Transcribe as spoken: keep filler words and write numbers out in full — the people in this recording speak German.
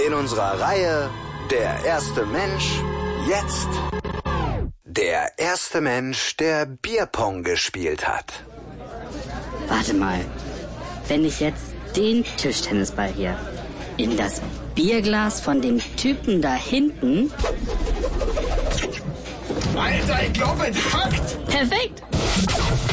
In unserer Reihe Der erste Mensch, jetzt der erste Mensch, der Bierpong gespielt hat. Warte mal, wenn ich jetzt den Tischtennisball hier in das Bierglas von dem Typen da hinten... Alter, ich glaube, es hackt! Perfekt!